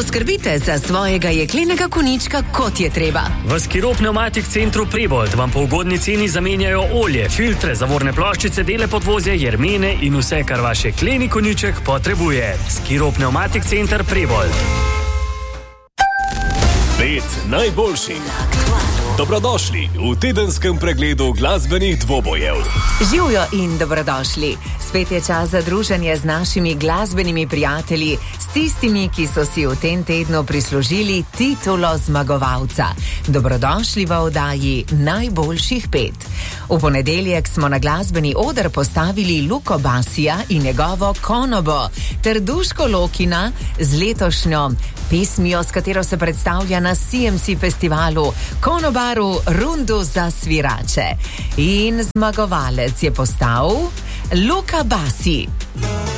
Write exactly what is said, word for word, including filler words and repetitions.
Poskrbite za svojega jeklenega konjička, kot je treba. V Skiro Pneumatik Centru Prebold vam po ugodni ceni zamenjajo olje, filtre, zavorne ploščice, dele podvozja, jermene in vse, kar vaš jekleni konjiček potrebuje. Skiro Pneumatik Center Prebold. Pet najboljših. Dobrodošli v tedenskem pregledu glasbenih dvobojev. Živjo in dobrodošli. Spet je čas za druženje z našimi glasbenimi prijatelji, s tistimi, ki so si v tem tednu prislužili titulo zmagovalca. Dobrodošli v oddaji Najboljših pet. V ponedeljek smo na glasbeni oder postavili Luko Basija in njegovo Konobo ter Duško Lokina z letošnjo pesmijo, s katero se predstavlja na C M C festivalu Konobaru Rundu za svirače. In zmagovalec je postal Luka Basi.